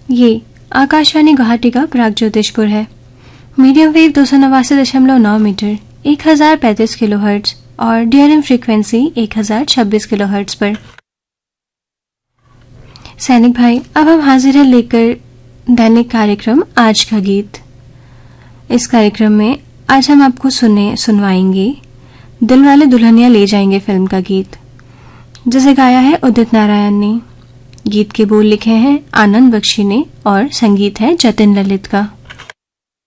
ये आकाशवाणी गुवाहाटी का प्राग ज्योतिषपुर है। मीडियम वेव 289.9 मीटर 1035 किलोहर्ट्ज और DRM फ्रीक्वेंसी 1026 किलोहर्ट्ज पर। सैनिक भाई, अब हम हाजिर हैं लेकर दैनिक कार्यक्रम आज का गीत। इस कार्यक्रम में आज हम आपको सुनवाएंगे दिलवाले दुल्हनिया ले जाएंगे फिल्म का गीत, जिसे गाया है उदित नारायण ने। गीत के बोल लिखे हैं आनंद बख्शी ने और संगीत है जतिन ललित का।